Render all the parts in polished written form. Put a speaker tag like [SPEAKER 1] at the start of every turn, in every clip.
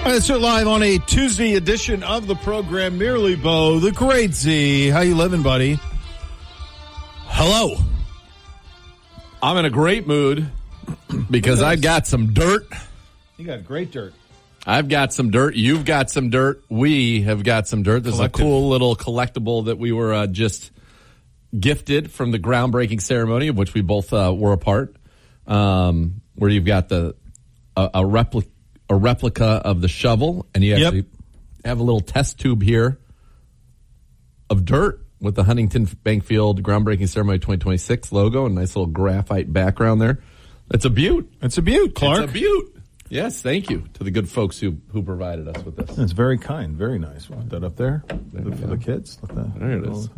[SPEAKER 1] It's live on a Tuesday edition of the program. Merely Bo, the Great Z. How you living, buddy?
[SPEAKER 2] Hello. I'm in a great mood because I got some dirt.
[SPEAKER 1] You got great dirt.
[SPEAKER 2] I've got some dirt. You've got some dirt. We have got some dirt. This is a cool little collectible that we were just gifted from the groundbreaking ceremony of which we both were a part, where you've got a replica of the shovel, and you actually have a little test tube here of dirt with the Huntington Bankfield Groundbreaking Ceremony 2026 logo and a nice little graphite background there. It's a beaut.
[SPEAKER 1] It's a beaut, Clark.
[SPEAKER 2] It's a beaut. Yes, thank you to the good folks who provided us with this.
[SPEAKER 1] It's very kind, very nice. We'll put that up there for the kids.
[SPEAKER 2] There it is.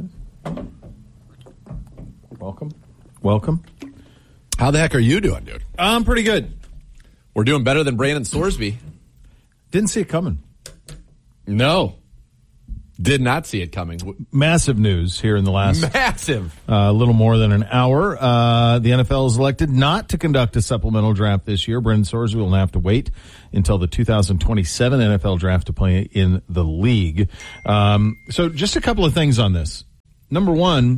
[SPEAKER 1] Welcome.
[SPEAKER 2] How the heck are you doing, dude?
[SPEAKER 1] I'm pretty good.
[SPEAKER 2] We're doing better than Brandon Sorsby.
[SPEAKER 1] Didn't see it coming.
[SPEAKER 2] No. Did not see it coming.
[SPEAKER 1] Massive news here in the last little more than an hour. The NFL has elected not to conduct a supplemental draft this year. Brandon Sorsby will have to wait until the 2027 NFL draft to play in the league. So just a couple of things on this. Number one,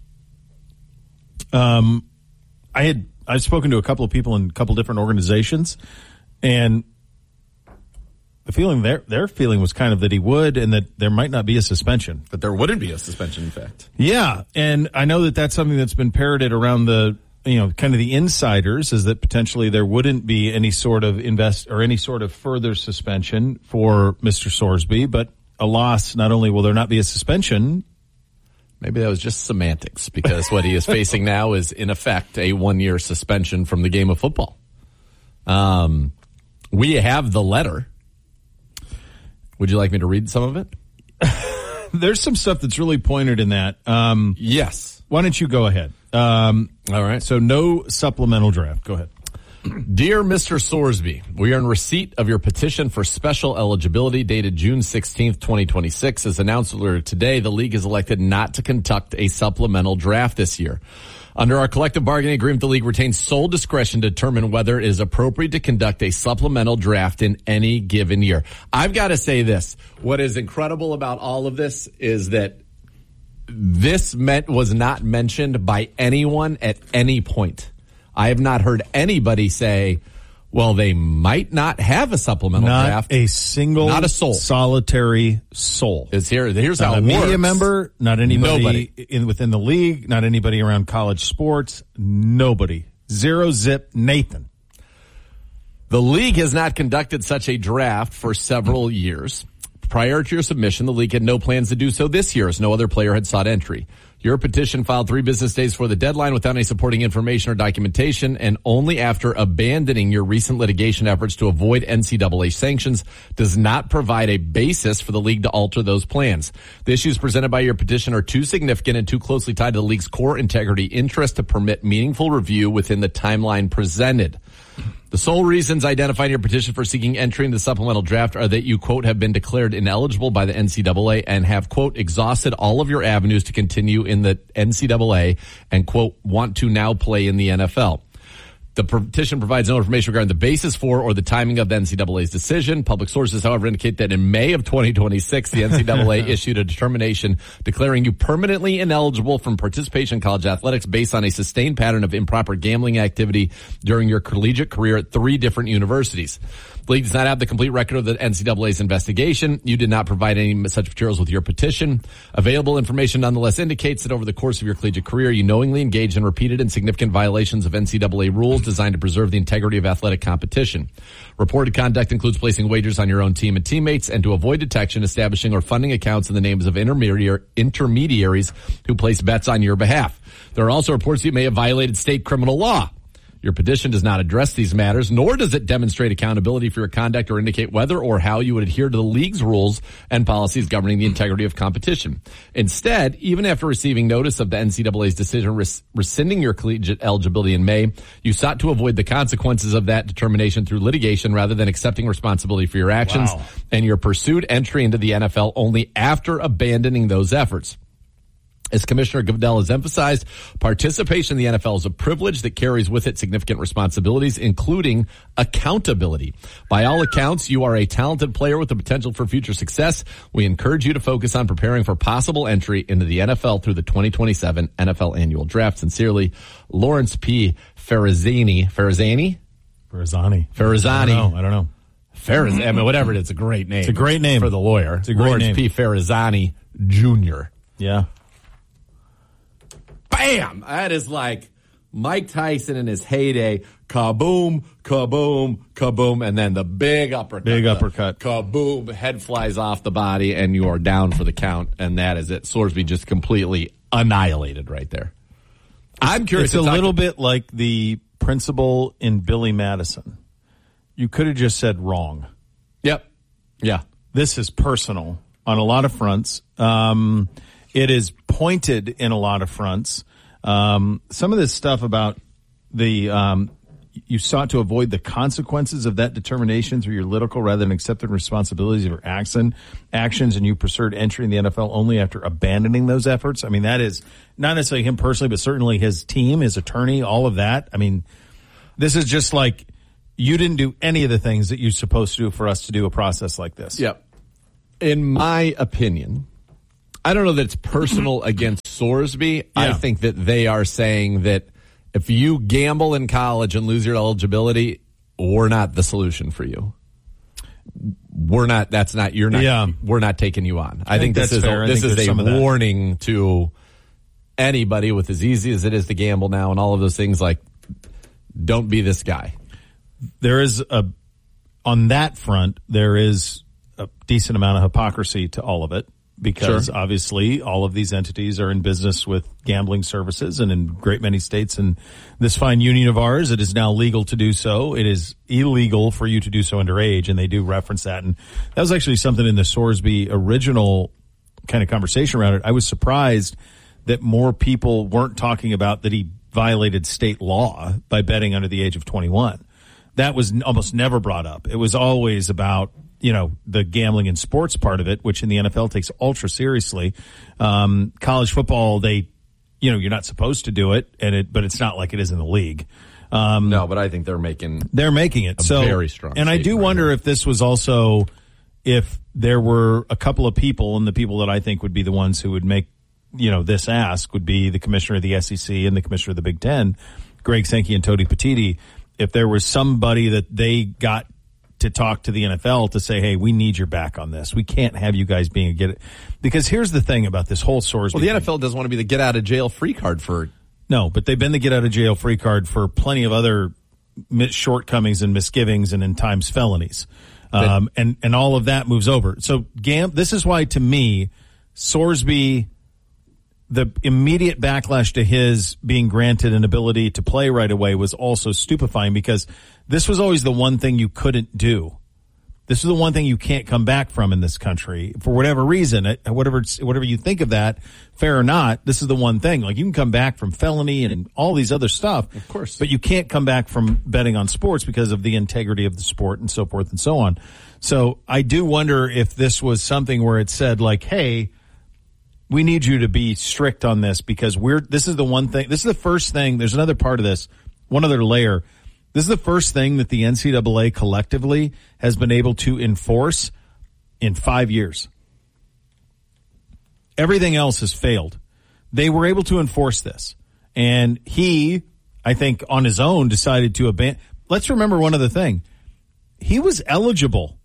[SPEAKER 1] I've spoken to a couple of people in a couple different organizations, and the feeling their feeling was kind of that he would, and that there might not be a suspension.
[SPEAKER 2] That there wouldn't be a suspension, in fact.
[SPEAKER 1] Yeah, and I know that that's something that's been parroted around the, kind of the insiders, is that potentially there wouldn't be any sort of any sort of further suspension for Mr. Sorsby, but alas, not only will there not be a suspension.
[SPEAKER 2] Maybe that was just semantics, because what he is facing now is, in effect, a 1-year suspension from the game of football. We have the letter. Would you like me to read some of it?
[SPEAKER 1] There's some stuff that's really pointed in that.
[SPEAKER 2] Yes.
[SPEAKER 1] Why don't you go ahead?
[SPEAKER 2] All right.
[SPEAKER 1] So no supplemental draft. Go ahead.
[SPEAKER 2] Dear Mr. Sorsby, we are in receipt of your petition for special eligibility dated June 16th, 2026. As announced earlier today, the league has elected not to conduct a supplemental draft this year. Under our collective bargaining agreement, the league retains sole discretion to determine whether it is appropriate to conduct a supplemental draft in any given year. I've got to say this. What is incredible about all of this is that this was not mentioned by anyone at any point. I have not heard anybody say, well, they might not have a supplemental draft.
[SPEAKER 1] Not a single,
[SPEAKER 2] not a soul,
[SPEAKER 1] solitary soul.
[SPEAKER 2] Is here. Here's
[SPEAKER 1] not
[SPEAKER 2] how it
[SPEAKER 1] works. Not a media
[SPEAKER 2] works.
[SPEAKER 1] member, not anybody within the league, not anybody around college sports, nobody. Zero zip Nathan.
[SPEAKER 2] The league has not conducted such a draft for several years. Prior to your submission, the league had no plans to do so this year, as no other player had sought entry. Your petition filed 3 business days before the deadline without any supporting information or documentation, and only after abandoning your recent litigation efforts to avoid NCAA sanctions does not provide a basis for the league to alter those plans. The issues presented by your petition are too significant and too closely tied to the league's core integrity interest to permit meaningful review within the timeline presented. The sole reasons identified in your petition for seeking entry into the supplemental draft are that you, quote, have been declared ineligible by the NCAA and have, quote, exhausted all of your avenues to continue in the NCAA and, quote, want to now play in the NFL. The petition provides no information regarding the basis for or the timing of the NCAA's decision. Public sources, however, indicate that in May of 2026, the NCAA issued a determination declaring you permanently ineligible from participation in college athletics based on a sustained pattern of improper gambling activity during your collegiate career at 3 different universities. The league does not have the complete record of the NCAA's investigation. You did not provide any such materials with your petition. Available information nonetheless indicates that over the course of your collegiate career, you knowingly engaged in repeated and significant violations of NCAA rules designed to preserve the integrity of athletic competition. Reported conduct includes placing wagers on your own team and teammates, and to avoid detection, establishing or funding accounts in the names of intermediaries who place bets on your behalf. There are also reports that you may have violated state criminal law. Your petition does not address these matters, nor does it demonstrate accountability for your conduct or indicate whether or how you would adhere to the league's rules and policies governing the integrity of competition. Instead, even after receiving notice of the NCAA's decision rescinding your collegiate eligibility in May, you sought to avoid the consequences of that determination through litigation rather than accepting responsibility for your actions.
[SPEAKER 1] Wow.
[SPEAKER 2] And you pursued entry into the NFL only after abandoning those efforts. As Commissioner Goodell has emphasized, participation in the NFL is a privilege that carries with it significant responsibilities, including accountability. By all accounts, you are a talented player with the potential for future success. We encourage you to focus on preparing for possible entry into the NFL through the 2027 NFL Annual Draft. Sincerely, Lawrence P. Farazani.
[SPEAKER 1] Farazani.
[SPEAKER 2] I
[SPEAKER 1] don't know.
[SPEAKER 2] I mean, whatever it is, it's a great name.
[SPEAKER 1] It's a great name
[SPEAKER 2] for the lawyer.
[SPEAKER 1] It's a great
[SPEAKER 2] Lawrence
[SPEAKER 1] name.
[SPEAKER 2] P. Farazani Jr.
[SPEAKER 1] Yeah.
[SPEAKER 2] Bam! That is like Mike Tyson in his heyday. Kaboom, kaboom, kaboom, and then the big uppercut. Kaboom, head flies off the body, and you are down for the count, and that is it. Sorsby just completely annihilated right there. I'm curious.
[SPEAKER 1] It's a little bit like the principal in Billy Madison. You could have just said wrong.
[SPEAKER 2] Yep. Yeah.
[SPEAKER 1] This is personal on a lot of fronts. It is pointed in a lot of fronts. Some of this stuff about the you sought to avoid the consequences of that determination through your political rather than accepted responsibilities of your actions, and you pursued entry in the NFL only after abandoning those efforts. I mean, that is not necessarily him personally, but certainly his team, his attorney, all of that. I mean, this is just like you didn't do any of the things that you're supposed to do for us to do a process like this.
[SPEAKER 2] Yep. In my opinion, I don't know that it's personal against Sorsby. Yeah. I think that they are saying that if you gamble in college and lose your eligibility, we're not the solution for you. We're not taking you on. I think this is a warning to anybody with as easy as it is to gamble now and all of those things. Like, don't be this guy.
[SPEAKER 1] There is on that front, there is a decent amount of hypocrisy to all of it. Because obviously all of these entities are in business with gambling services, and in a great many states in this fine union of ours, it is now legal to do so. It is illegal for you to do so underage, and they do reference that. And that was actually something in the Sorsby original kind of conversation around it. I was surprised that more people weren't talking about that he violated state law by betting under the age of 21. That was almost never brought up. It was always about, you know, the gambling and sports part of it, which in the NFL takes ultra seriously. College football, you're not supposed to do it, but it's not like it is in the league.
[SPEAKER 2] No, but I think they're making
[SPEAKER 1] it. So
[SPEAKER 2] very strong.
[SPEAKER 1] And I do wonder if this was also, if there were a couple of people, and the people that I think would be the ones who would make, this ask would be the commissioner of the SEC and the commissioner of the Big Ten, Greg Sankey and Tony Petitti. If there was somebody that they got to talk to the NFL to say, hey, we need your back on this. We can't have you guys being a get-it. Because here's the thing about this whole Sorsby.
[SPEAKER 2] Well, the NFL doesn't want to be the get-out-of-jail-free card for...
[SPEAKER 1] No, but they've been the get-out-of-jail-free card for plenty of other shortcomings and misgivings and in times felonies. And all of that moves over. So, this is why, to me, Sorsby, the immediate backlash to his being granted an ability to play right away was also stupefying, because this was always the one thing you couldn't do. This is the one thing you can't come back from in this country for whatever reason. Whatever you think of that, fair or not, this is the one thing. Like, you can come back from felony and all these other stuff,
[SPEAKER 2] of course,
[SPEAKER 1] but you can't come back from betting on sports because of the integrity of the sport and so forth and so on. So I do wonder if this was something where it said, like, hey, we need you to be strict on this, because this is the one thing. This is the first thing. There's another part of this, one other layer. This is the first thing that the NCAA collectively has been able to enforce in 5 years. Everything else has failed. They were able to enforce this. And he, I think, on his own decided to abandon. Let's remember one other thing. He was eligible.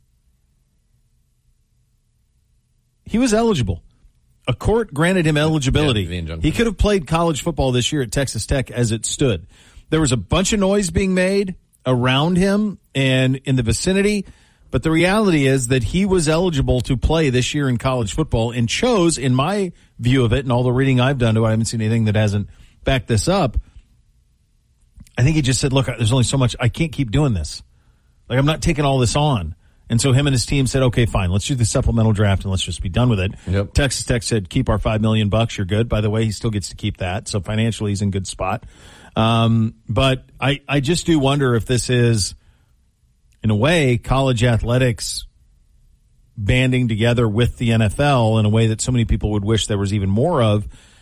[SPEAKER 1] A court granted him eligibility. He could have played college football this year at Texas Tech as it stood. There was a bunch of noise being made around him and in the vicinity, but the reality is that he was eligible to play this year in college football and chose, in my view of it, and all the reading I've done, I haven't seen anything that hasn't backed this up. I think he just said, look, there's only so much. I can't keep doing this. Like, I'm not taking all this on. And so him and his team said, okay, fine, let's do the supplemental draft and let's just be done with it.
[SPEAKER 2] Yep.
[SPEAKER 1] Texas Tech said, keep our $5 million. You're good. By the way, he still gets to keep that. So financially, he's in good spot. But I just do wonder if this is, in a way, college athletics banding together with the NFL in a way that so many people would wish there was even more of,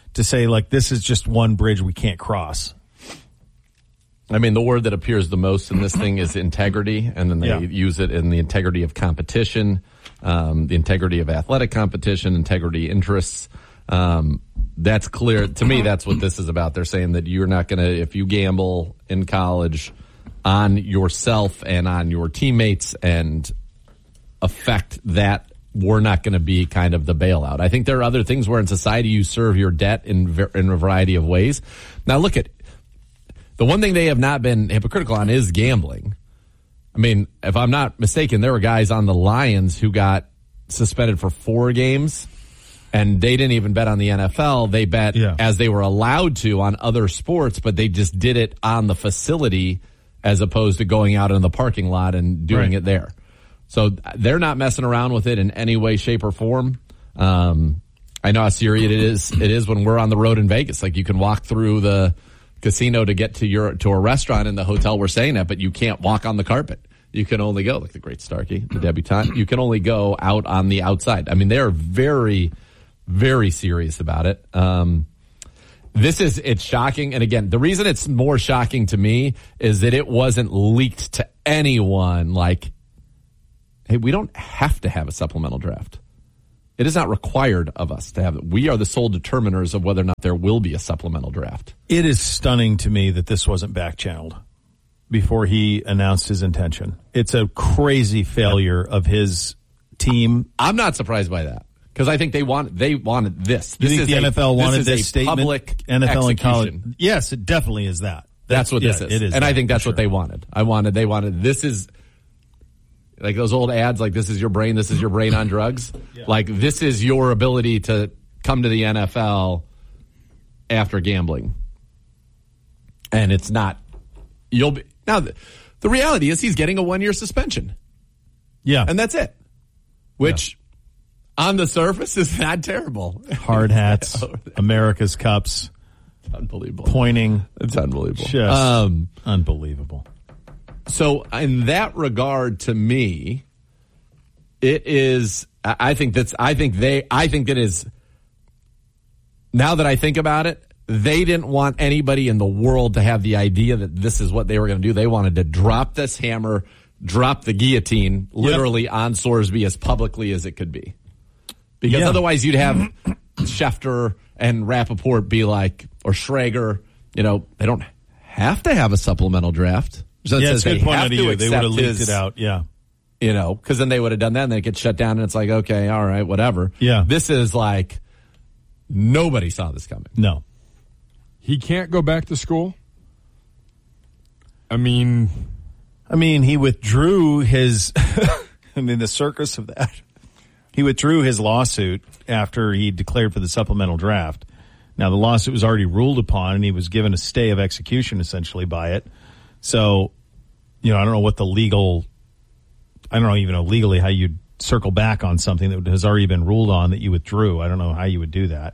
[SPEAKER 1] to say, like, this is just one bridge we can't cross.
[SPEAKER 2] I mean, the word that appears the most in this thing is integrity, and then they use it in the integrity of competition, the integrity of athletic competition, integrity interests. That's clear. To me, that's what this is about. They're saying that you're not going to, if you gamble in college on yourself and on your teammates and affect that, we're not going to be kind of the bailout. I think there are other things where in society you serve your debt in a variety of ways. Now, look at the one thing they have not been hypocritical on is gambling. I mean, if I'm not mistaken, there were guys on the Lions who got suspended for 4 games. And they didn't even bet on the NFL. They bet as they were allowed to on other sports, but they just did it on the facility as opposed to going out in the parking lot and doing it there. So they're not messing around with it in any way, shape, or form. I know how serious it is when we're on the road in Vegas. Like, you can walk through the casino to get to a restaurant in the hotel we're staying at, but you can't walk on the carpet. You can only go, like the great Starkey, the debutante. You can only go out on the outside. I mean, they're very, very serious about it. It's shocking. And again, the reason it's more shocking to me is that it wasn't leaked to anyone like, hey, we don't have to have a supplemental draft. It is not required of us to have it. We are the sole determiners of whether or not there will be a supplemental draft.
[SPEAKER 1] It is stunning to me that this wasn't back-channeled before he announced his intention. It's a crazy failure of his team.
[SPEAKER 2] I'm not surprised by that. Because I think they wanted this.
[SPEAKER 1] You think the NFL wanted this statement?
[SPEAKER 2] Public
[SPEAKER 1] NFL and college. Yes, it definitely is that.
[SPEAKER 2] That's what this is.
[SPEAKER 1] It is,
[SPEAKER 2] and I think that's what they wanted. They wanted, this is, like those old ads, like, this is your brain on drugs. Yeah. Like, this is your ability to come to the NFL after gambling. And it's not, now, the reality is he's getting a 1-year suspension.
[SPEAKER 1] Yeah.
[SPEAKER 2] And that's it. Which, on the surface, is not terrible.
[SPEAKER 1] Hard hats, America's Cups.
[SPEAKER 2] It's unbelievable.
[SPEAKER 1] Pointing.
[SPEAKER 2] It's unbelievable.
[SPEAKER 1] Just unbelievable.
[SPEAKER 2] So in that regard, to me, it is, I think that is, now that I think about it, they didn't want anybody in the world to have the idea that this is what they were going to do. They wanted to drop this hammer, drop the guillotine literally on Sorsby as publicly as it could be. Because otherwise you'd have Schefter and Rappaport be like, or Schrager, they don't have to have a supplemental draft. So
[SPEAKER 1] it's a good point out of you. They would have leaked it out,
[SPEAKER 2] because then they would have done that and then it gets shut down and it's like, okay, all right, whatever.
[SPEAKER 1] Yeah.
[SPEAKER 2] This is like, nobody saw this coming.
[SPEAKER 1] No.
[SPEAKER 3] He can't go back to school? I mean,
[SPEAKER 1] he withdrew his, the circus of that. He withdrew his lawsuit after he declared for the supplemental draft. Now, the lawsuit was already ruled upon, and he was given a stay of execution, essentially, by it. So, I don't know what the legal, I don't even know legally how you'd circle back on something that has already been ruled on that you withdrew. I don't know how you would do that.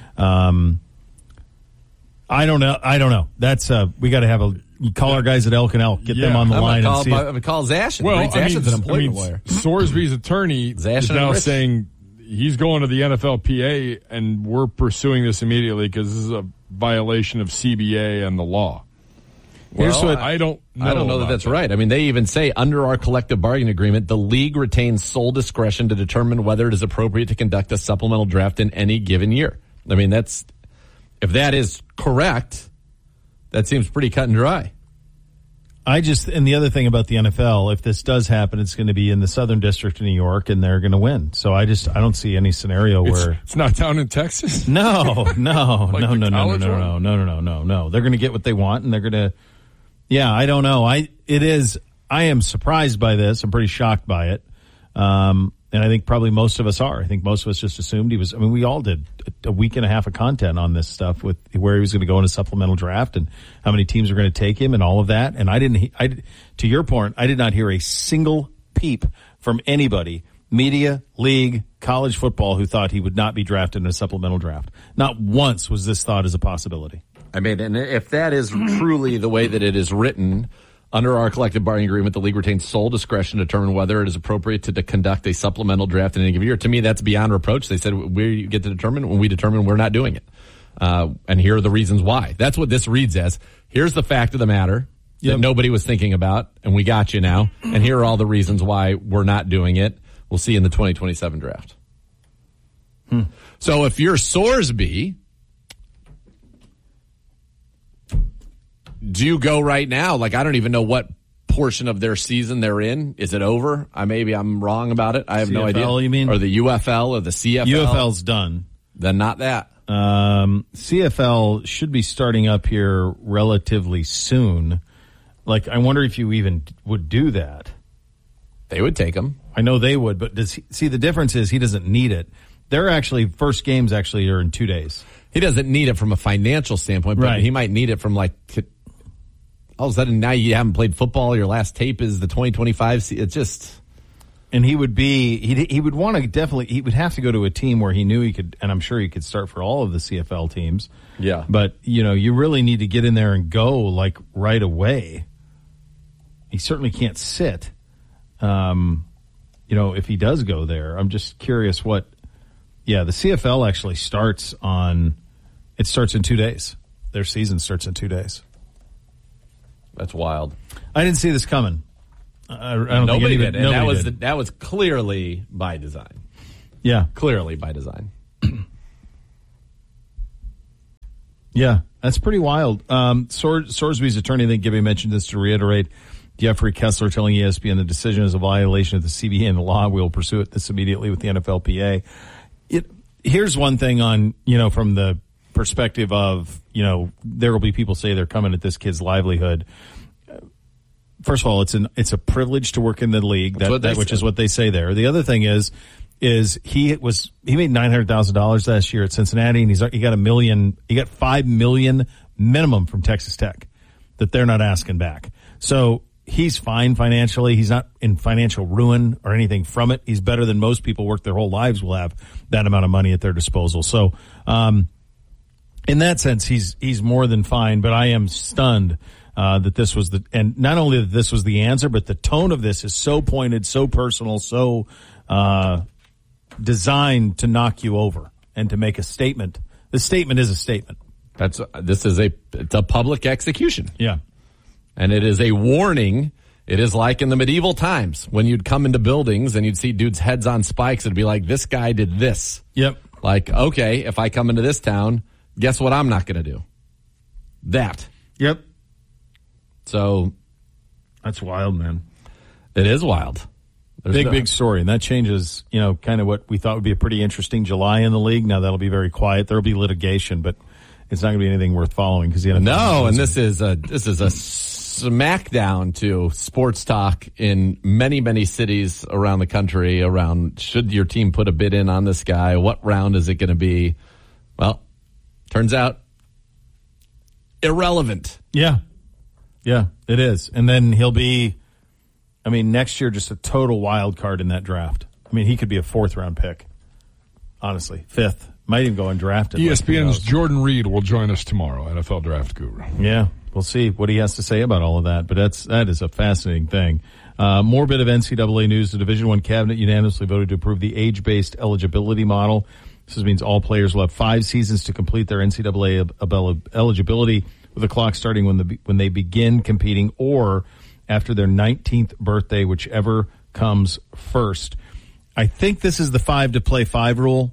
[SPEAKER 1] I don't know. That's, we got to have you call our guys at Elk and Elk, get them on the line and see.
[SPEAKER 2] I'm going to call Zashin.
[SPEAKER 3] Well,
[SPEAKER 2] Zashin's an employment lawyer.
[SPEAKER 3] Sorsby's attorney is now saying he's going to the NFLPA and we're pursuing this immediately because this is a violation of CBA and the law. Well, I don't know
[SPEAKER 2] that that's right. I mean, they even say under our collective bargaining agreement, the league retains sole discretion to determine whether it is appropriate to conduct a supplemental draft in any given year. I mean, if that is correct, that seems pretty cut and dry.
[SPEAKER 1] And the other thing about the NFL, if this does happen, it's going to be in the Southern District of New York, and they're going to win. So I don't see any scenario where
[SPEAKER 3] it's not down in Texas.
[SPEAKER 1] No.
[SPEAKER 3] Like
[SPEAKER 1] no. They're going to get what they want, and they're going to. Yeah, I don't know. I am surprised by this. I'm pretty shocked by it. And I think probably most of us are. I think most of us just assumed he was. I mean, we all did a week and a half of content on this stuff with where he was going to go in a supplemental draft and how many teams were going to take him and all of that. And to your point, I did not hear a single peep from anybody, media, league, college football, who thought he would not be drafted in a supplemental draft. Not once was this thought as a possibility.
[SPEAKER 2] I mean, and if that is truly the way that it is written, under our collective bargaining agreement, the league retains sole discretion to determine whether it is appropriate to conduct a supplemental draft in any given year. To me, that's beyond reproach. They said we get to determine when we determine we're not doing it. And here are the reasons why. That's what this reads as. Here's the fact of the matter that nobody was thinking about, and we got you now. And here are all the reasons why we're not doing it. We'll see in the 2027 draft. So if you're Sorsby, do you go right now? Like, I don't even know what portion of their season they're in. Is it over? Maybe I'm wrong about it. I have
[SPEAKER 1] CFL,
[SPEAKER 2] no idea.
[SPEAKER 1] You mean?
[SPEAKER 2] Or the UFL or the CFL?
[SPEAKER 1] UFL's done.
[SPEAKER 2] Then not that.
[SPEAKER 1] CFL should be starting up here relatively soon. Like, I wonder if you even would do that.
[SPEAKER 2] They would take him.
[SPEAKER 1] I know they would, but see, the difference is he doesn't need it. Their first games are in 2 days.
[SPEAKER 2] He doesn't need it from a financial standpoint, but he might need it from like, all of a sudden now you haven't played football. Your last tape is the 2025. It's just.
[SPEAKER 1] And he would want to definitely, he would have to go to a team where he knew he could, and I'm sure he could start for all of the CFL teams.
[SPEAKER 2] Yeah.
[SPEAKER 1] But, you really need to get in there and go like right away. He certainly can't sit. If he does go there, I'm just curious the CFL actually starts in 2 days. Their season starts in 2 days.
[SPEAKER 2] That's wild.
[SPEAKER 1] I didn't see this coming. I don't
[SPEAKER 2] nobody
[SPEAKER 1] think
[SPEAKER 2] did. And that was clearly by design.
[SPEAKER 1] Yeah.
[SPEAKER 2] Clearly by design.
[SPEAKER 1] Yeah, that's pretty wild. Sorsby's attorney, I think Gibby mentioned this to reiterate, Jeffrey Kessler telling ESPN the decision is a violation of the CBA and the law. We will pursue this immediately with the NFLPA. Here's one thing on, from the perspective of, there will be people say they're coming at this kid's livelihood. First of all, it's a privilege to work in the league, which is what they say there. The other thing is he made $900,000 last year at Cincinnati, and he got $5 million minimum from Texas Tech that they're not asking back. So he's fine financially. He's not in financial ruin or anything from it. He's better than most people work their whole lives will have that amount of money at their disposal. So, in that sense, he's more than fine, but I am stunned that this was and not only that this was the answer, but the tone of this is so pointed, so personal, so designed to knock you over and to make a statement. The statement is a statement.
[SPEAKER 2] It's a public execution.
[SPEAKER 1] Yeah.
[SPEAKER 2] And it is a warning. It is like in the medieval times when you'd come into buildings and you'd see dudes' heads on spikes. It'd be like, this guy did this.
[SPEAKER 1] Yep.
[SPEAKER 2] Like, okay, if I come into this town, guess what I'm not going to do? That.
[SPEAKER 1] Yep.
[SPEAKER 2] So.
[SPEAKER 1] That's wild, man.
[SPEAKER 2] It is wild.
[SPEAKER 1] Big story. And that changes, kind of what we thought would be a pretty interesting July in the league. Now that'll be very quiet. There'll be litigation, but it's not going to be anything worth following because
[SPEAKER 2] this is a smackdown to sports talk in many, many cities around the country around should your team put a bid in on this guy? What round is it going to be? Well, turns out irrelevant.
[SPEAKER 1] Yeah. Yeah, it is. And then he'll be, next year just a total wild card in that draft. He could be a 4th round pick. Honestly, 5th. Might even go undrafted.
[SPEAKER 3] ESPN's Jordan Reed will join us tomorrow, NFL Draft Guru.
[SPEAKER 1] Yeah, we'll see what he has to say about all of that. But that is a fascinating thing. More bit of NCAA news. The Division I cabinet unanimously voted to approve the age-based eligibility model. This means all players will have 5 seasons to complete their NCAA eligibility, with the clock starting when they begin competing or after their 19th birthday, whichever comes first. I think this is the 5 to play 5 rule.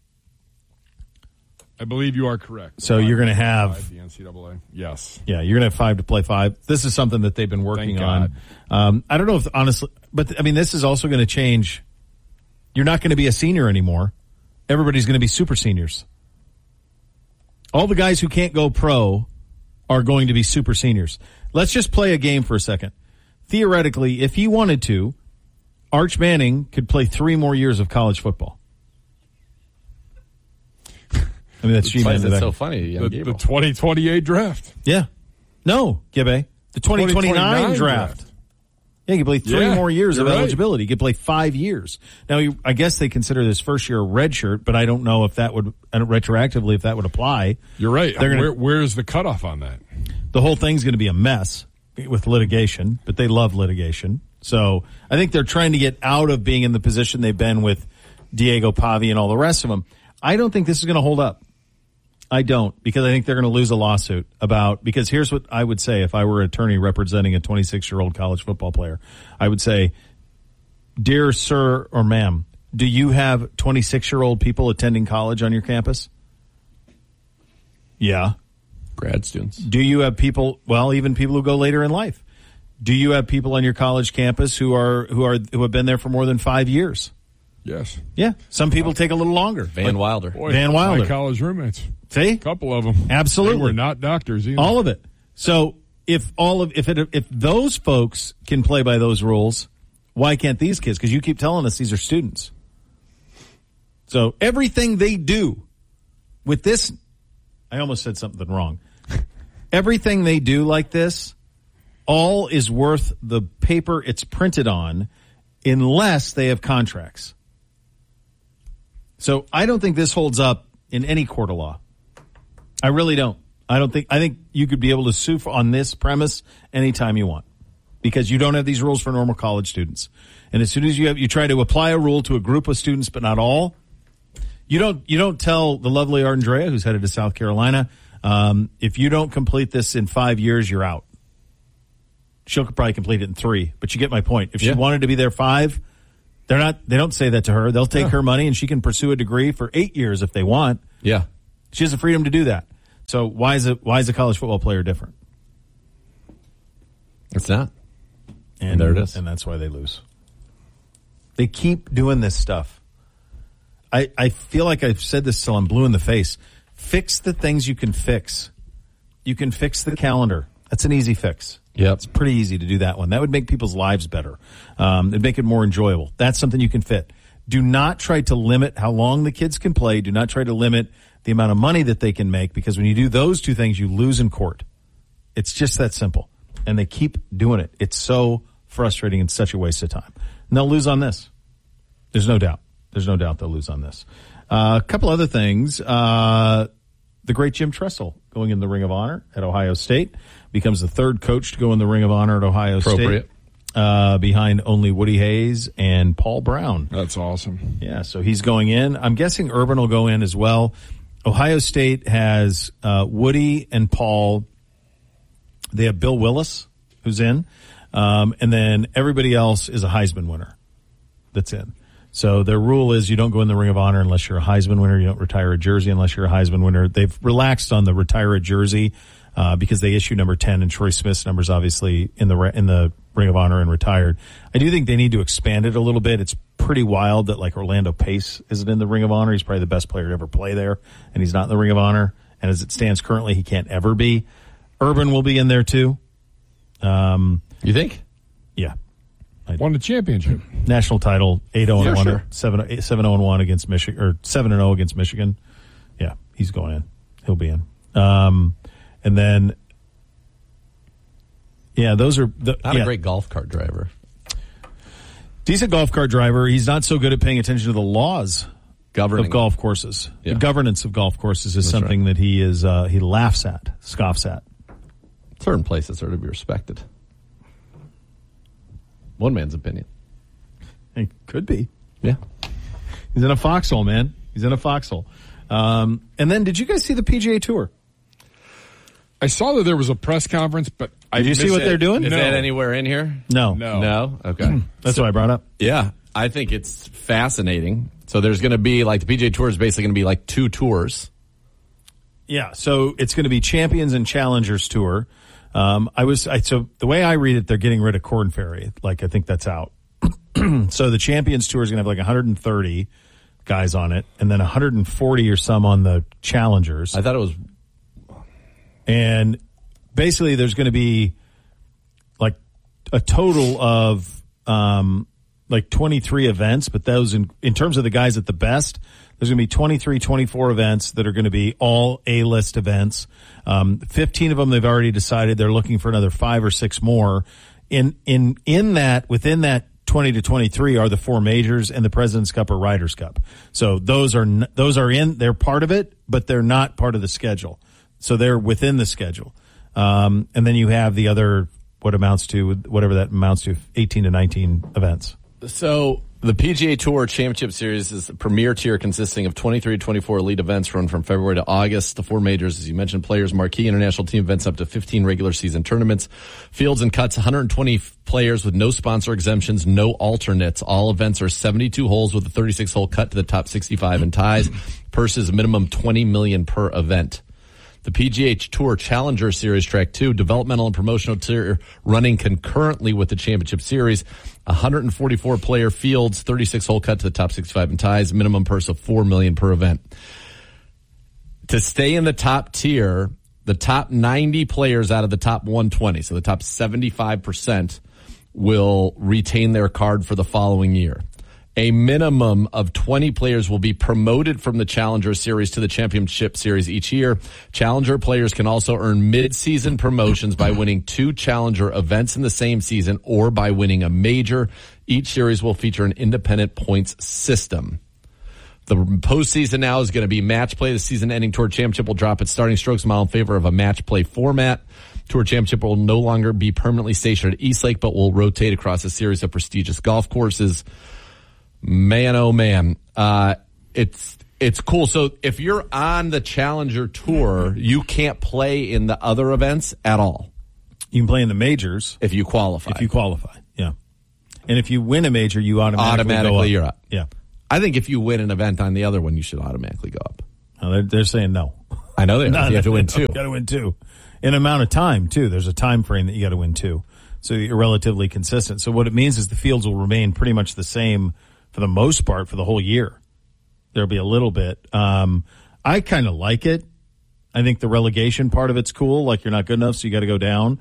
[SPEAKER 3] I believe you are correct.
[SPEAKER 1] So you're going to have
[SPEAKER 3] the NCAA. Yes.
[SPEAKER 1] Yeah, you're going to have 5 to play 5. This is something that they've been working on. I don't know if honestly, but this is also going to change. You're not going to be a senior anymore. Everybody's going to be super seniors. All the guys who can't go pro are going to be super seniors. Let's just play a game for a second. Theoretically, if he wanted to, Arch Manning could play 3 more years of college football. That's
[SPEAKER 2] G-Man. So funny.
[SPEAKER 3] The 2028 draft.
[SPEAKER 1] Yeah. No, Gibbe. The 2029 draft. Yeah, he could play 3 more years of eligibility. He could play 5 years. Now, I guess they consider this first year a red shirt, but I don't know if that would, retroactively, if that would apply.
[SPEAKER 3] You're right. Where's the cutoff on that?
[SPEAKER 1] The whole thing's going to be a mess with litigation, but they love litigation. So I think they're trying to get out of being in the position they've been with Diego Pavi and all the rest of them. I don't think this is going to hold up. I don't, because I think they're going to lose a lawsuit because here's what I would say if I were an attorney representing a 26-year-old college football player. I would say, dear sir or ma'am, do you have 26-year-old people attending college on your campus? Yeah.
[SPEAKER 2] Grad students.
[SPEAKER 1] Do you have people, even people who go later in life? Do you have people on your college campus who have been there for more than 5 years?
[SPEAKER 3] Yes.
[SPEAKER 1] Yeah. Some people take a little longer.
[SPEAKER 2] Van Wilder.
[SPEAKER 3] Boy,
[SPEAKER 1] Van Wilder.
[SPEAKER 3] My college roommates.
[SPEAKER 1] See?
[SPEAKER 3] A couple of them.
[SPEAKER 1] Absolutely.
[SPEAKER 3] They were not doctors either.
[SPEAKER 1] All of it. So if those folks can play by those rules, why can't these kids? Because you keep telling us these are students. So everything they do with this, I almost said something wrong. Everything they do like this, all is worth the paper it's printed on unless they have contracts. So I don't think this holds up in any court of law. I really don't. I think you could be able to sue on this premise anytime you want because you don't have these rules for normal college students. And as soon as you try to apply a rule to a group of students, but not all, you don't tell the lovely Andrea, who's headed to South Carolina, if you don't complete this in 5 years, you're out. She'll probably complete it in 3, but you get my point. If she wanted to be there 5, they don't say that to her. They'll take her money and she can pursue a degree for 8 years if they want.
[SPEAKER 2] Yeah.
[SPEAKER 1] She has the freedom to do that. So why is a college football player different?
[SPEAKER 2] It's not.
[SPEAKER 1] And
[SPEAKER 2] there it is.
[SPEAKER 1] And that's why they lose. They keep doing this stuff. I feel like I've said this till I'm blue in the face. Fix the things you can fix. You can fix the calendar. That's an easy fix.
[SPEAKER 2] Yeah,
[SPEAKER 1] it's pretty easy to do that one. That would make people's lives better. It'd make it more enjoyable. That's something you can fit. Do not try to limit how long the kids can play. Do not try to limit the amount of money that they can make, because when you do those two things, you lose in court. It's just that simple. And they keep doing it. It's so frustrating and such a waste of time. And they'll lose on this. There's no doubt. There's no doubt they'll lose on this. A couple other things. The great Jim Tressel going in the Ring of Honor at Ohio State becomes the third coach to go in the Ring of Honor at Ohio State. Behind only Woody Hayes and Paul Brown.
[SPEAKER 3] That's awesome.
[SPEAKER 1] Yeah, so he's going in. I'm guessing Urban will go in as well. Ohio State has Woody and Paul. They have Bill Willis, who's in. And then everybody else is a Heisman winner that's in. So their rule is you don't go in the Ring of Honor unless you're a Heisman winner. You don't retire a jersey unless you're a Heisman winner. They've relaxed on the retire a jersey because they issue number 10, and Troy Smith's number's obviously in the Ring of Honor and retired. I do think they need to expand it a little bit. It's pretty wild that like Orlando Pace isn't in the Ring of Honor. He's probably the best player to ever play there, and he's not in the Ring of Honor. And as it stands currently, he can't ever be. Urban will be in there too.
[SPEAKER 2] You think?
[SPEAKER 1] Yeah.
[SPEAKER 3] Won the championship.
[SPEAKER 1] National title, 8-0-1, sure. 7-0-1 against Michigan, or 7-0 against Michigan. Yeah, he's going in. He'll be in. And then, yeah, those are
[SPEAKER 2] not a great golf cart driver.
[SPEAKER 1] Decent golf cart driver. He's not so good at paying attention to the laws
[SPEAKER 2] of
[SPEAKER 1] golf courses. Yeah. The governance of golf courses is
[SPEAKER 2] That's
[SPEAKER 1] something
[SPEAKER 2] right.
[SPEAKER 1] that he laughs at, scoffs at.
[SPEAKER 2] Certain places are to be respected. One man's opinion.
[SPEAKER 1] It could be.
[SPEAKER 2] Yeah.
[SPEAKER 1] He's in a foxhole, man. He's in a foxhole. And then, did you guys see the PGA Tour?
[SPEAKER 3] I saw that there was a press conference, but
[SPEAKER 1] did you see what they're doing?
[SPEAKER 2] Is that anywhere in here?
[SPEAKER 1] No.
[SPEAKER 2] Okay.
[SPEAKER 1] That's what I brought up.
[SPEAKER 2] Yeah. I think it's fascinating. So there's going to be the PGA Tour is basically going to be 2 tours. Yeah.
[SPEAKER 1] So it's going to be Champions and Challengers Tour. So the way I read it, they're getting rid of Korn Ferry. I think that's out. So the Champions Tour is going to have 130 guys on it, and then 140 or some on the Challengers.
[SPEAKER 2] I thought it was.
[SPEAKER 1] And basically there's going to be a total of 23 events, but those in terms of the guys at the best, there's going to be 23, 24 events that are going to be all A-list events. 15 of them they've already decided they're looking for another 5 or 6 more. Within that 20 to 23 are the 4 majors and the President's Cup or Ryder's Cup. So those are they're part of it, but they're not part of the schedule. So they're within the schedule. And then you have the other, whatever that amounts to, 18 to 19 events.
[SPEAKER 2] So The PGA Tour Championship Series is a premier tier consisting of 23 to 24 elite events run from February to August. The four majors, as you mentioned, players, marquee international team events, up to 15 regular season tournaments, fields and cuts, 120 players with no sponsor exemptions, no alternates. All events are 72 holes with a 36-hole cut to the top 65 and ties. Purses minimum $20 million per event. The PGA Tour Challenger Series Track 2, developmental and promotional tier running concurrently with the Championship Series. 144 player fields, 36-hole cut to the top 65 and ties, minimum purse of $4 million per event. To stay in the top tier, the top 90 players out of the top 120, so the top 75%, will retain their card for the following year. A minimum of 20 players will be promoted from the Challenger Series to the Championship Series each year. Challenger players can also earn mid-season promotions by winning 2 Challenger events in the same season or by winning a major. Each series will feature an independent points system. The postseason now is going to be match play. The season-ending Tour Championship will drop its starting strokes mile in favor of a match play format. Tour Championship will no longer be permanently stationed at Eastlake, but will rotate across a series of prestigious golf courses. Man, oh man, it's cool. So if you're on the Challenger Tour, you can't play in the other events at all.
[SPEAKER 1] You can play in the majors
[SPEAKER 2] if you qualify.
[SPEAKER 1] Yeah. And if you win a major, you automatically go up.
[SPEAKER 2] You're up.
[SPEAKER 1] Yeah.
[SPEAKER 2] I think if you win an event on the other one, you should automatically go up.
[SPEAKER 1] No, they're saying no.
[SPEAKER 2] I know they are. You have to win 2.
[SPEAKER 1] You got to win 2 in amount of time too. There's a time frame that you got to win 2, so you're relatively consistent. So what it means is the fields will remain pretty much the same for the most part for the whole year. There'll be a little bit. I kind of like it. I think the relegation part of it's cool. Like, you're not good enough, so you got to go down.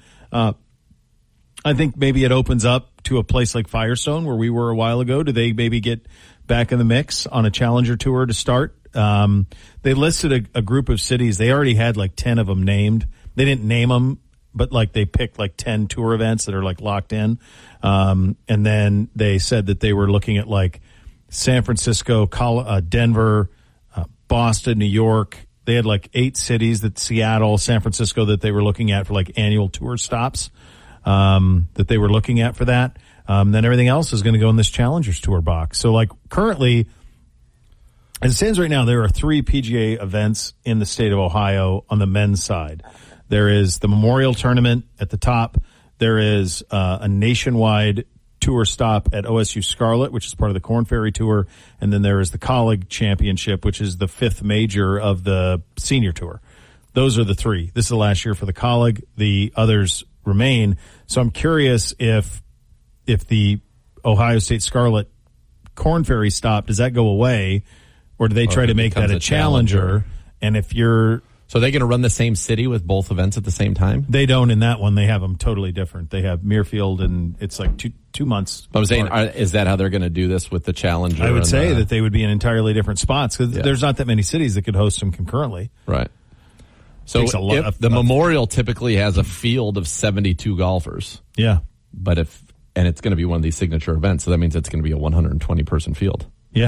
[SPEAKER 1] I think maybe it opens up to a place like Firestone, where we were a while ago. Do they maybe get back in the mix on a Challenger Tour to start? They listed a group of cities. They already had like 10 of them named. They didn't name them, but like they picked like 10 tour events that are like locked in. And then they said that they were looking at like San Francisco, Denver, Boston, New York. They had like 8 cities, that Seattle, San Francisco, that they were looking at for like annual tour stops, that they were looking at for that. Then everything else is going to go in this Challengers Tour box. So like currently, as it stands right now, there are 3 PGA events in the state of Ohio on the men's side. There is the Memorial Tournament at the top. There is a nationwide tour stop at OSU Scarlet, which is part of the Korn Ferry Tour. And then there is the College Championship, which is the 5th major of the Senior Tour. Those are the 3. This is the last year for the College. The others remain. So I'm curious if the Ohio State Scarlet Korn Ferry stop, does that go away? Or do they try to make that a challenger? And if you're...
[SPEAKER 2] So are they going to run the same city with both events at the same time?
[SPEAKER 1] They don't in that one. They have them totally different. They have Muirfield, and it's like two months.
[SPEAKER 2] I was saying, is that how they're going to do this with the Challenger?
[SPEAKER 1] I would say that they would be in entirely different spots, because there's not that many cities that could host them concurrently.
[SPEAKER 2] Right. So if the Memorial typically has a field of 72 golfers.
[SPEAKER 1] Yeah.
[SPEAKER 2] But and it's going to be one of these signature events, so that means it's going to be a 120-person field.
[SPEAKER 1] Yeah.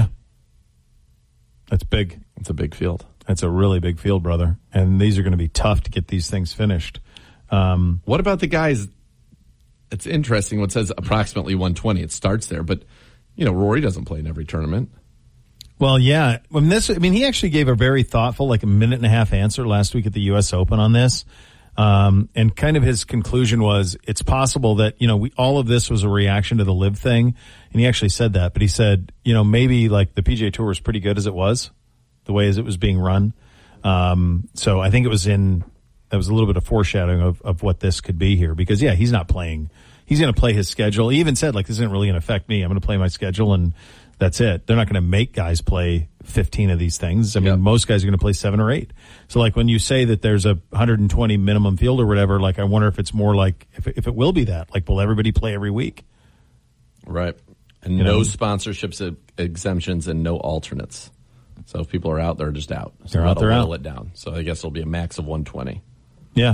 [SPEAKER 1] That's big.
[SPEAKER 2] It's a big field.
[SPEAKER 1] That's a really big field, brother. And these are going to be tough to get these things finished.
[SPEAKER 2] What about the guys? It's interesting. What says approximately 120. It starts there, but Rory doesn't play in every tournament.
[SPEAKER 1] Well, yeah. He actually gave a very thoughtful, like a minute and a half answer last week at the U.S. Open on this. And kind of his conclusion was, it's possible that, all of this was a reaction to the LIV thing. And he actually said that, but he said, maybe like the PGA Tour was pretty good as it was, the way as it was being run. So I think that was a little bit of foreshadowing of what this could be here, because he's not playing. He's going to play his schedule. He even said, like, this isn't really going to affect me. I'm going to play my schedule and that's it. They're not going to make guys play 15 of these things. I mean, most guys are going to play 7 or 8. So like when you say that there's a 120 minimum field or whatever, like I wonder if it's more like, if it will be that, like, will everybody play every week?
[SPEAKER 2] Right. And no sponsorships, exemptions, and no alternates. So if people are out, they're just out. So
[SPEAKER 1] they're out, they're out.
[SPEAKER 2] It down. So I guess it'll be a max of 120.
[SPEAKER 1] Yeah.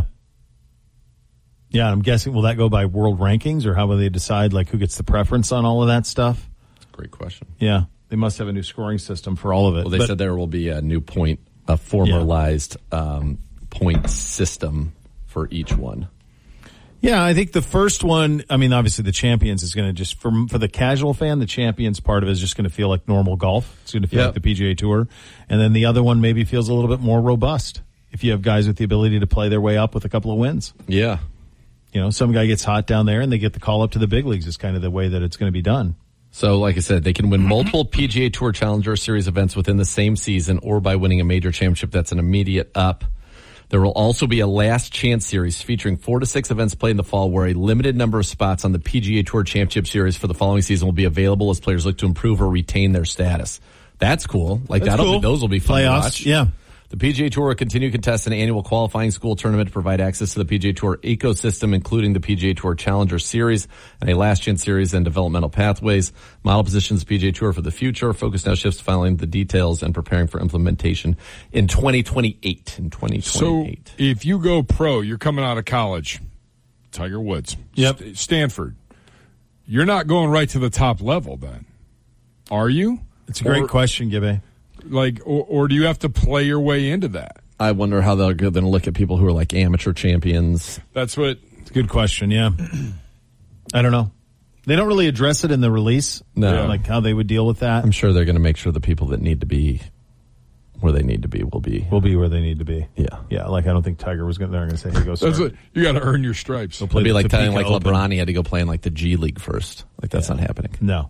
[SPEAKER 1] Yeah, I'm guessing, will that go by world rankings, or how will they decide, like, who gets the preference on all of that stuff?
[SPEAKER 2] That's a great question.
[SPEAKER 1] Yeah. They must have a new scoring system for all of it.
[SPEAKER 2] Well, they said there will be a new formalized point system for each one.
[SPEAKER 1] Yeah, I think the first one, I mean, obviously the Champions is going to just, for the casual fan, the Champions part of it is just going to feel like normal golf. It's going to feel like the PGA Tour. And then the other one maybe feels a little bit more robust if you have guys with the ability to play their way up with a couple of wins.
[SPEAKER 2] Yeah.
[SPEAKER 1] You know, some guy gets hot down there and they get the call up to the big leagues is kind of the way that it's going to be done.
[SPEAKER 2] So, like I said, they can win multiple PGA Tour Challenger Series events within the same season or by winning a major championship that's an immediate up. There will also be a last chance series featuring 4 to 6 events played in the fall where a limited number of spots on the PGA Tour Championship Series for the following season will be available as players look to improve or retain their status. That's cool. Like those will be fun to watch.
[SPEAKER 1] Yeah.
[SPEAKER 2] The PGA Tour will continue to contest an annual qualifying school tournament to provide access to the PGA Tour ecosystem, including the PGA Tour Challenger Series and a last chance series and developmental pathways. Model positions PGA Tour for the future. Focus now shifts to filing the details and preparing for implementation in 2028.
[SPEAKER 3] So if you go pro, you're coming out of college, Tiger Woods, Stanford, you're not going right to the top level then, are you?
[SPEAKER 1] It's a great question, Gibby.
[SPEAKER 3] Like, or do you have to play your way into that?
[SPEAKER 2] I wonder how they're going to look at people who are like amateur champions.
[SPEAKER 3] That's what.
[SPEAKER 1] It's a good question. Yeah. I don't know. They don't really address it in the release.
[SPEAKER 2] No.
[SPEAKER 1] Like how they would deal with that.
[SPEAKER 2] I'm sure they're going to make sure the people that need to be where they need to be will be
[SPEAKER 1] where they need to be.
[SPEAKER 2] Yeah.
[SPEAKER 1] Yeah. Like I don't think Tiger was going to say, hey, go start.
[SPEAKER 3] That's what, you got to earn your stripes.
[SPEAKER 2] It'll be like telling like LeBron he had to go play in like the G League first. Like that's not happening.
[SPEAKER 1] No.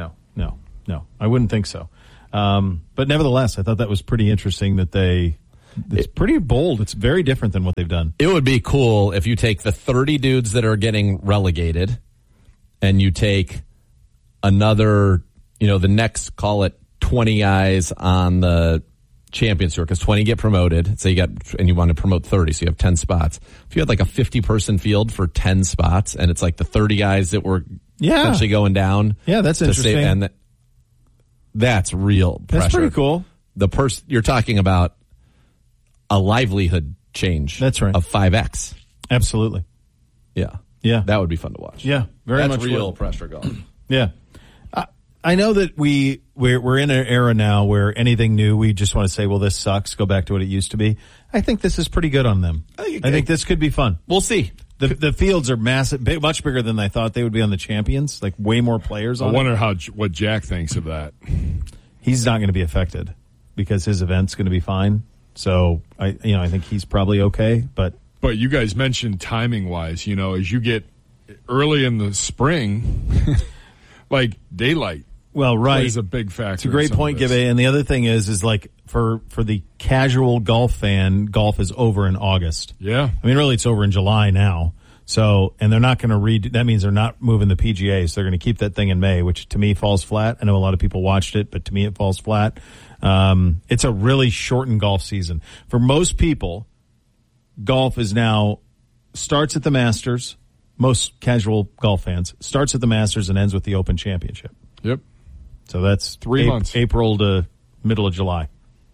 [SPEAKER 1] I wouldn't think so. But nevertheless, I thought that was pretty interesting that it's pretty bold. It's very different than what they've done.
[SPEAKER 2] It would be cool if you take the 30 dudes that are getting relegated and you take another, the next, call it 20 guys on the Champions Tour because 20 get promoted. So and you want to promote 30, so you have 10 spots. If you had like a 50-person field for 10 spots and it's like the 30 guys that were essentially going down.
[SPEAKER 1] Yeah, that's interesting.
[SPEAKER 2] That's real pressure.
[SPEAKER 1] That's pretty cool.
[SPEAKER 2] You're talking about a livelihood change.
[SPEAKER 1] That's right.
[SPEAKER 2] Of 5X.
[SPEAKER 1] Absolutely.
[SPEAKER 2] Yeah.
[SPEAKER 1] Yeah.
[SPEAKER 2] That would be fun to watch.
[SPEAKER 1] Yeah. Very much
[SPEAKER 2] real pressure golf.
[SPEAKER 1] Yeah. I know that we're in an era now where anything new, we just want to say, well, this sucks. Go back to what it used to be. I think this is pretty good on them. I think this could be fun.
[SPEAKER 2] We'll see.
[SPEAKER 1] The fields are massive, much bigger than I thought they would be on the Champions. Like way more players on it.
[SPEAKER 3] I wonder what Jack thinks of that.
[SPEAKER 1] He's not going to be affected because his event's going to be fine. So I think he's probably okay. But
[SPEAKER 3] you guys mentioned timing wise, as you get early in the spring, like daylight.
[SPEAKER 1] Well, right.
[SPEAKER 3] Plays a big factor.
[SPEAKER 1] It's a great point, Gibby. And the other thing is like for the casual golf fan, golf is over in August.
[SPEAKER 3] Yeah.
[SPEAKER 1] I mean, really, it's over in July now. So, and they're not going to that means they're not moving the PGA. So they're going to keep that thing in May, which to me falls flat. I know a lot of people watched it, but to me it falls flat. It's a really shortened golf season. For most people, golf is now starts at the Masters. Most casual golf fans starts at the Masters and ends with the Open Championship.
[SPEAKER 3] Yep.
[SPEAKER 1] So that's
[SPEAKER 3] 3 months.
[SPEAKER 1] April to middle of July.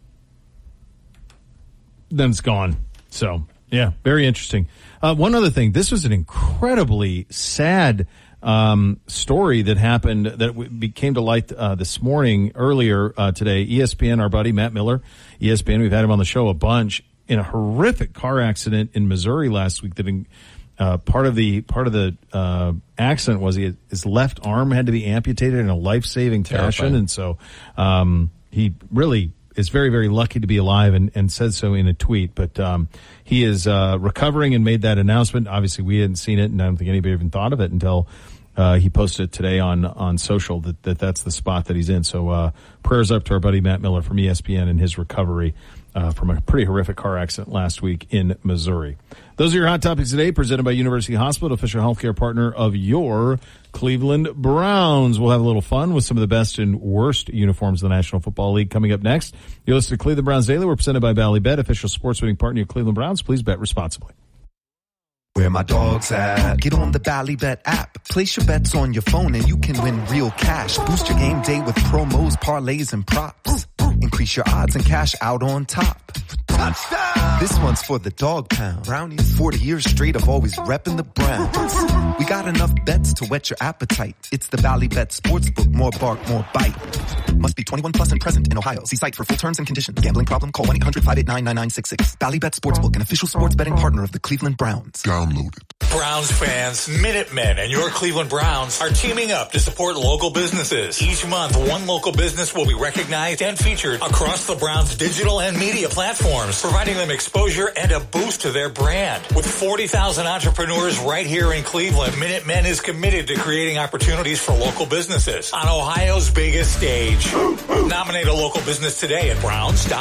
[SPEAKER 1] Then it's gone. So, yeah, very interesting. One other thing. This was an incredibly sad story that happened that came to light this morning, earlier today. ESPN, our buddy Matt Miller, ESPN, we've had him on the show a bunch, in a horrific car accident in Missouri last week that part of the accident was his left arm had to be amputated in a life-saving fashion. And so, he really is very, very lucky to be alive and said so in a tweet, but, he is, recovering and made that announcement. Obviously we hadn't seen it and I don't think anybody even thought of it until, he posted it today on social that's the spot that he's in. So, prayers up to our buddy Matt Miller from ESPN and his recovery from a pretty horrific car accident last week in Missouri. Those are your hot topics today, presented by University Hospital, official healthcare partner of your Cleveland Browns. We'll have a little fun with some of the best and worst uniforms in the National Football League coming up next. You're listening to Cleveland Browns Daily. We're presented by Ballybet, official sports betting partner of Cleveland Browns. Please bet responsibly.
[SPEAKER 4] Where my dog's at. Get on the Ballybet app. Place your bets on your phone and you can win real cash. Boost your game day with promos, parlays, and props. Increase your odds and cash out on top. Touchdown! This one's for the dog pound. Brownies. 40 years straight of always repping the Browns. We got enough bets to whet your appetite. It's the Ballybet Sportsbook. More bark, more bite. Must be 21 plus and present in Ohio. See site for full terms and conditions. Gambling problem? Call 1-800-589-9966. Bally Bet Sportsbook, an official sports betting partner of the Cleveland Browns.
[SPEAKER 5] Download it.
[SPEAKER 6] Browns fans, Minutemen and your Cleveland Browns are teaming up to support local businesses. Each month, one local business will be recognized and featured across the Browns' digital and media platforms, providing them exposure and a boost to their brand. With 40,000 entrepreneurs right here in Cleveland, Minutemen is committed to creating opportunities for local businesses on Ohio's biggest stage. Nominate a local business today at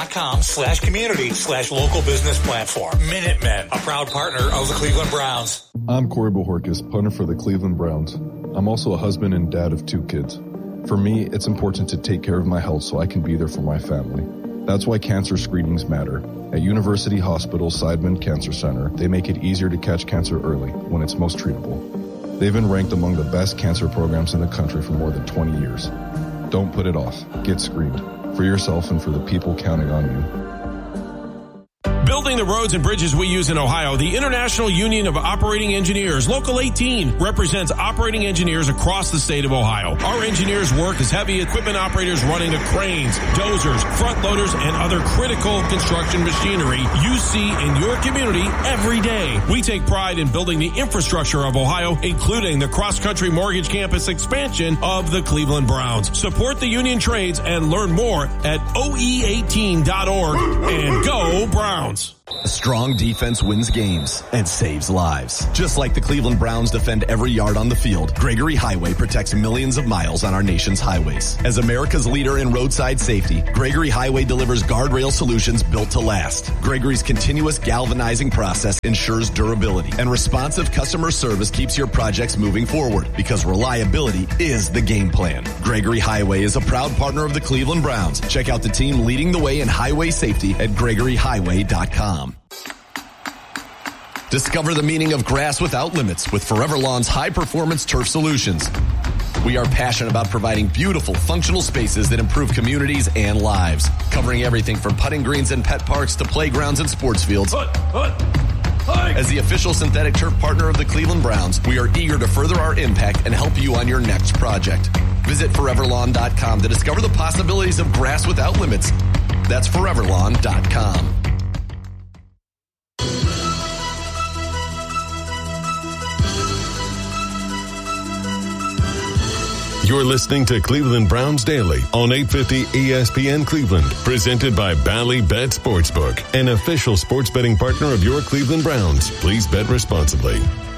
[SPEAKER 6] browns.com/community/local business platform. Minutemen, a proud partner of the Cleveland Browns.
[SPEAKER 7] I'm Corey Bojorquez, punter for the Cleveland Browns. I'm also a husband and dad of 2 kids. For me, it's important to take care of my health so I can be there for my family. That's why cancer screenings matter. At University Hospital Seidman Cancer Center, they make it easier to catch cancer early when it's most treatable. They've been ranked among the best cancer programs in the country for more than 20 years. Don't put it off. Get screened. For yourself and for the people counting on you.
[SPEAKER 8] Building the roads and bridges we use in Ohio, the International Union of Operating Engineers, Local 18, represents operating engineers across the state of Ohio. Our engineers work as heavy equipment operators running the cranes, dozers, front loaders, and other critical construction machinery you see in your community every day. We take pride in building the infrastructure of Ohio, including the cross-country mortgage campus expansion of the Cleveland Browns. Support the union trades and learn more at oe18.org and go Browns.
[SPEAKER 9] A strong defense wins games and saves lives. Just like the Cleveland Browns defend every yard on the field, Gregory Highway protects millions of miles on our nation's highways. As America's leader in roadside safety, Gregory Highway delivers guardrail solutions built to last. Gregory's continuous galvanizing process ensures durability, and responsive customer service keeps your projects moving forward because reliability is the game plan. Gregory Highway is a proud partner of the Cleveland Browns. Check out the team leading the way in highway safety at GregoryHighway.com. Discover the meaning of grass without limits with Forever Lawn's high-performance turf solutions. We are passionate about providing beautiful, functional spaces that improve communities and lives, covering everything from putting greens and pet parks to playgrounds and sports fields. As the official synthetic turf partner of the Cleveland Browns, we are eager to further our impact and help you on your next project. Visit ForeverLawn.com to discover the possibilities of grass without limits. That's ForeverLawn.com.
[SPEAKER 5] You're listening to Cleveland Browns Daily on 850 ESPN Cleveland, presented by Bally Bet Sportsbook, an official sports betting partner of your Cleveland Browns. Please bet responsibly.